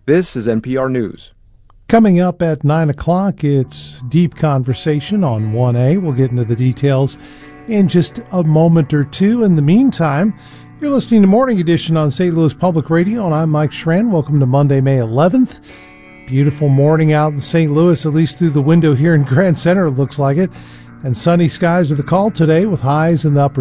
This is NPR News. Coming up at 9 o'clock, it's Deep Conversation on 1A. We'll get into the details in just a moment or two. In the meantime, you're listening to Morning Edition on St. Louis Public Radio, and I'm Mike Schran. Welcome to Monday, May 11th. Beautiful morning out in St. Louis, at least through the window here in Grand Center, it looks like it. And sunny skies are the call today with highs in the upper